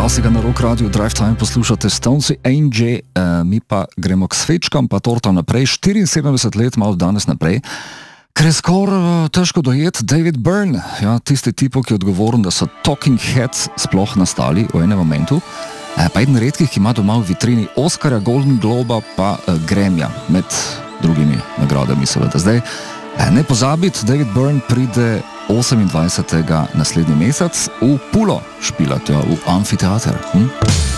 klasika na Rock Radio Drive Time, poslušate Stonesy, AJ, mi pa gremo k svečkam, pa tortam naprej, 74 let malo danes naprej, ker je skoraj težko dojeti David Byrne, ja, tisti tipo, ki je odgovoren, da so Talking Heads sploh nastali v enem momentu, pa eden redkih, ki ima doma v vitrini Oscarja, Golden Globa pa Grammyja, med drugimi nagradami seveda. Zdaj, ne pozabiti, David Byrne pride 28. naslednji mesec v Pulo špilat, ja, v amfiteater.